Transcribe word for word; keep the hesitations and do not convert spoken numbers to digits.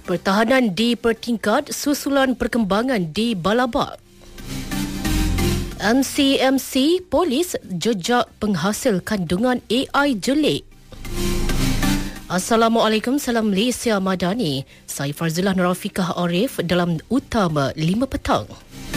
Pertahanan dipertingkat susulan perkembangan di Balabak. M C M C Polis jejak penghasil kandungan A I jelik. Assalamualaikum, salam Malaysia Madani. Saya Farzilah Nurafikah Arif dalam Utama lima petang.